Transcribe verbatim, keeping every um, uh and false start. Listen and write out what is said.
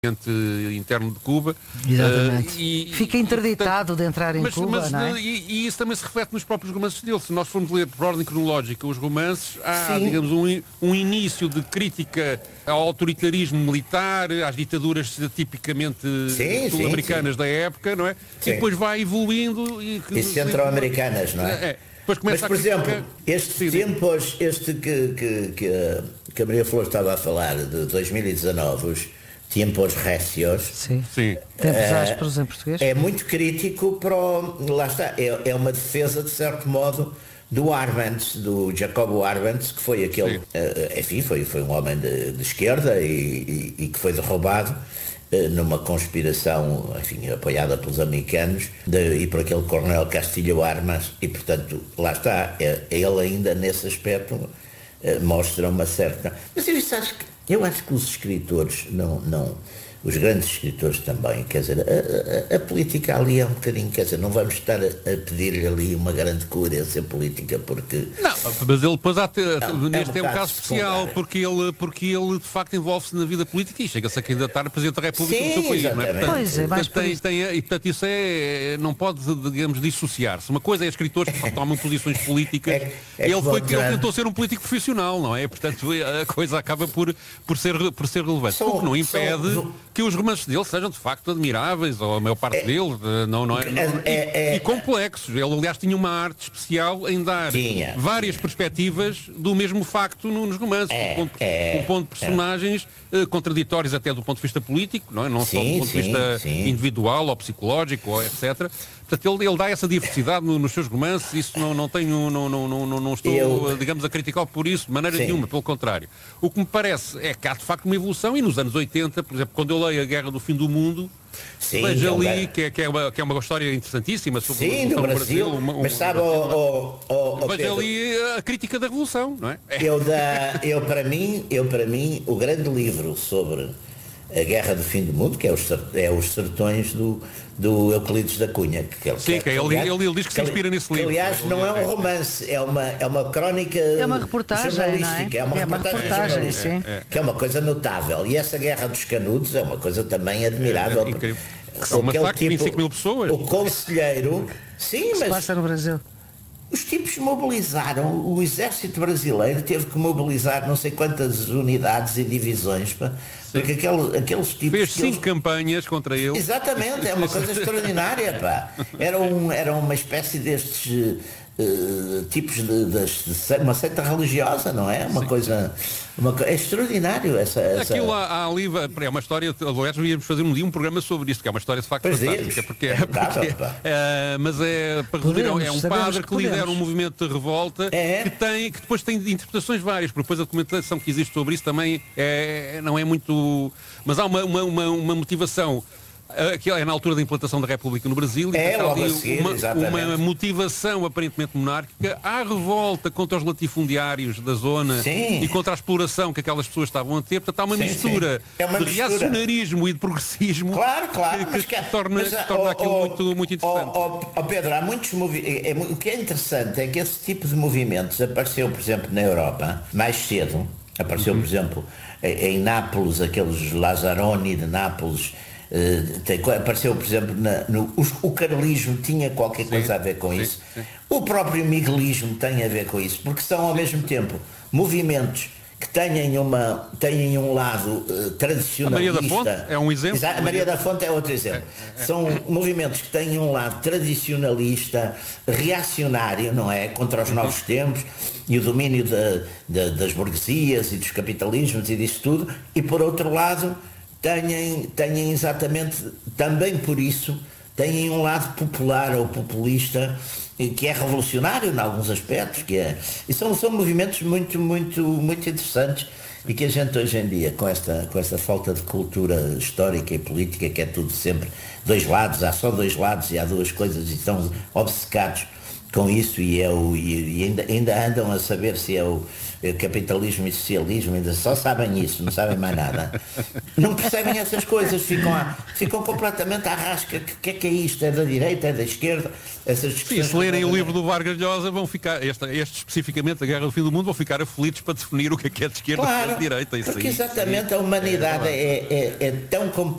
interno de Cuba. Exatamente. Uh, e, Fica interditado de entrar em mas, Cuba, mas, não é? E, e isso também se reflete nos próprios romances dele. Se nós formos ler por ordem cronológica os romances, há, Sim. digamos, um, um início de crítica ao autoritarismo militar, às ditaduras tipicamente sul-americanas da época, não é? Sim. E depois vai evoluindo. E, e centro-americanas, não é? é. Depois começa mas, por a exemplo, estes tempos, este que, que, que, a, que a Maria Flor estava a falar, de dois mil e dezanove, os tempos récios. Sim. Sim. Tempos ásperos em português. É muito crítico para o, lá está, é, é uma defesa, de certo modo, do Arbenz, do Jacobo Arbenz, que foi aquele, uh, enfim, foi, foi um homem de, de esquerda e, e, e que foi derrubado uh, numa conspiração, enfim, apoiada pelos americanos de, e por aquele coronel Castilho Armas, e portanto, lá está, é, ele ainda nesse aspecto uh, mostra uma certa... Mas eu acho que, eu acho que os escritores não... não os grandes escritores também, quer dizer, a, a, a política ali é um bocadinho, quer dizer, não vamos estar a, a pedir-lhe ali uma grande coerência política, porque... Não, mas ele depois há te, não, neste é um, é um caso especial, secundário. porque ele, porque ele de facto envolve-se na vida política e chega-se a candidatar a Presidente da República Sim, do seu país, não é? Portanto, pois é, mais tem, tem, e portanto isso é, não pode, digamos, dissociar-se. Uma coisa é escritores que tomam posições políticas, é, é ele, foi, dizer... ele tentou ser um político profissional, não é? Portanto a coisa acaba por, por, ser, por ser relevante. Sou, o que não impede sou... que os romances dele sejam de facto admiráveis, ou a maior parte é, deles, não, não é, não, é, é, e, e complexos. Ele, aliás, tinha uma arte especial em dar tinha, várias tinha. perspectivas do mesmo facto nos romances, é, com, ponto, é, com ponto de personagens é. uh, contraditórios até do ponto de vista político, não, é? Não sim, só do ponto sim, de vista sim. individual ou psicológico, ou etcétera. Portanto, ele, ele dá essa diversidade no, nos seus romances, isso não, não tenho, não, não, não, não estou, eu... digamos, a criticá-lo por isso, de maneira sim. nenhuma, pelo contrário. O que me parece é que há de facto uma evolução, e nos anos oitenta, por exemplo, quando eu leio A Guerra do Fim do Mundo, sim, vejo ali é... que, é, que, é uma, que é uma história interessantíssima sobre sim, a Revolução do Brasil, Brasil, uma, uma, mas sabe, o, o, o, vejo ali a crítica da Revolução, não é? Eu, da, eu, para mim, eu, para mim, o grande livro sobre a Guerra do Fim do Mundo, que é os, é os Sertões do, do Euclides da Cunha. Que ele, Sim, que ele, aliás, ele, ele diz que se inspira nesse que, livro. aliás, não é um romance, é uma, é uma crónica é uma reportagem, jornalística. É? É uma é reportagem, uma reportagem sim. É, é, que é uma coisa notável. E essa Guerra dos Canudos é uma coisa também admirável. É, é incrível. São uma facto de vinte e cinco mil pessoas. O conselheiro... Sim, mas... mas... passa no Brasil. Os tipos mobilizaram, o exército brasileiro teve que mobilizar não sei quantas unidades e divisões, pá, porque aquele, aqueles tipos... Fez cinco eles... campanhas contra ele. Exatamente, é uma coisa extraordinária, pá. Era, um, era uma espécie destes uh, tipos de, de, de uma seita religiosa, não é? Uma Sim. coisa... Uma, é extraordinário essa... essa... Aquilo há ali, é uma história, aliás, íamos fazer um dia um programa sobre isto, que é uma história de facto pois fantástica, porque, é, porque é, mas é, para resumir, é um padre que, que lidera um movimento de revolta é. que, tem, que depois tem interpretações várias, porque depois a documentação que existe sobre isso também é, não é muito... Mas há uma, uma, uma, uma motivação... Aquilo é na altura da implantação da República no Brasil, é, e logo ali a seguir, uma, uma motivação aparentemente monárquica à revolta contra os latifundiários da zona sim. e contra a exploração que aquelas pessoas estavam a ter. Portanto, há uma sim, mistura é uma de mistura. reacionarismo e de progressismo claro, claro, que, que, mas, que torna, mas, que torna oh, aquilo oh, muito, muito interessante. Oh, oh, oh Pedro, há muitos movimentos. É, o que é interessante é que esse tipo de movimentos apareceu, por exemplo, na Europa mais cedo. Apareceu, uhum. por exemplo, em Nápoles, aqueles Lazzaroni de Nápoles. Uh, tem, apareceu, por exemplo, na, no, o, o carlismo tinha qualquer sim, coisa a ver com sim, isso. Sim. O próprio miguelismo tem a ver com isso, porque são ao mesmo tempo movimentos que têm, uma, têm um lado uh, tradicionalista. A Maria da Fonte é um exemplo. Exato, a Maria da Fonte é outro exemplo. É, é, é. São movimentos que têm um lado tradicionalista, reacionário, não é? Contra os uhum. novos tempos e o domínio de, de, das burguesias e dos capitalismos e disso tudo. E por outro lado, têm, têm exatamente, também por isso, têm um lado popular ou populista que é revolucionário em alguns aspectos, que é, e são, são movimentos muito, muito, muito interessantes e que a gente hoje em dia, com esta, com esta falta de cultura histórica e política, que é tudo sempre dois lados, há só dois lados e há duas coisas e estão obcecados com isso e, é o, e, e ainda, ainda andam a saber se é o, capitalismo e socialismo, ainda só sabem isso, não sabem mais nada. Não percebem essas coisas, ficam, a, ficam completamente à rasca. O que é que é isto? É da direita, é da esquerda? Essas Sim, se lerem o livro do Vargas Llosa, vão ficar, este, este especificamente, a Guerra do Fim do Mundo, vão ficar aflitos para definir o que é que é de esquerda e o que é de direita. Isso porque aí, exatamente a humanidade é, é, é tão